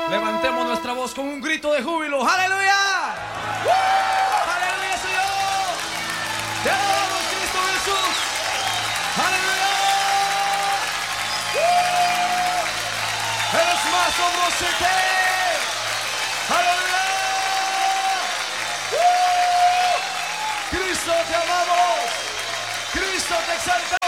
Levantemos nuestra voz con un grito de júbilo. ¡Aleluya! ¡Aleluya, Señor! ¡Te adoramos, Cristo Jesús! ¡Aleluya! ¡Eres más famoso que! ¡Aleluya! ¡Cristo, te amamos! ¡Cristo, te exaltamos!